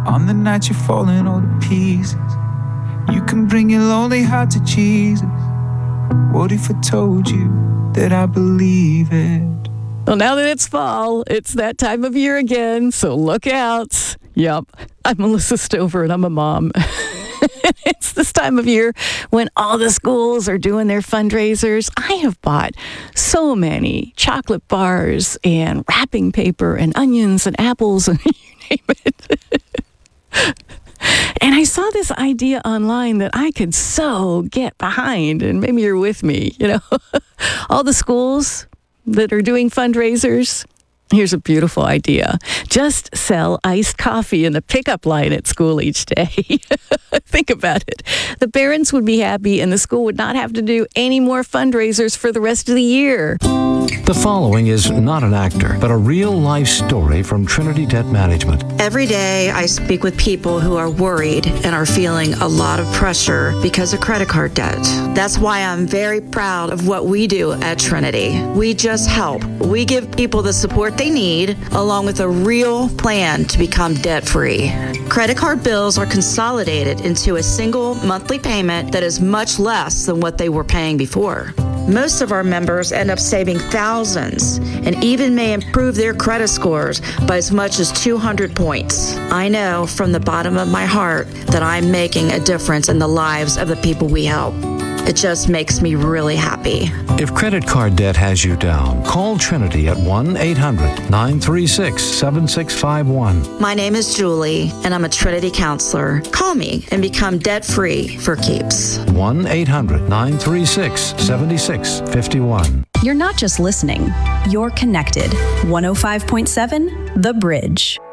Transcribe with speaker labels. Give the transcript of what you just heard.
Speaker 1: On the night you're falling all to pieces, you can bring your lonely heart to Jesus. What if I told you that I believe it?
Speaker 2: Well, now that it's fall, it's that time of year again, so look out. Yep, I'm Melissa Stover, and I'm a mom. It's this time of year when all the schools are doing their fundraisers. I have bought so many chocolate bars and wrapping paper and onions and apples and you name it. And I saw this idea online that I could so get behind, and maybe you're with me, all the schools that are doing fundraisers. Here's a beautiful idea. Just sell iced coffee in the pickup line at school each day. Think about it. The parents would be happy and the school would not have to do any more fundraisers for the rest of the year.
Speaker 3: The following is not an actor, but a real-life story from Trinity Debt Management.
Speaker 4: Every day I speak with people who are worried and are feeling a lot of pressure because of credit card debt. That's why I'm very proud of what we do at Trinity. We just help. We give people the support they need, along with a real plan to become debt-free. Credit card bills are consolidated into a single monthly payment that is much less than what they were paying before. Most of our members end up saving thousands and even may improve their credit scores by as much as 200 points. I know from the bottom of my heart that I'm making a difference in the lives of the people we help. It just makes me really happy.
Speaker 3: If credit card debt has you down, call Trinity at 1-800-936-7651.
Speaker 4: My name is Julie, and I'm a Trinity counselor. Call me and become debt-free for keeps.
Speaker 3: 1-800-936-7651.
Speaker 5: You're not just listening, you're connected. 105.7 The Bridge.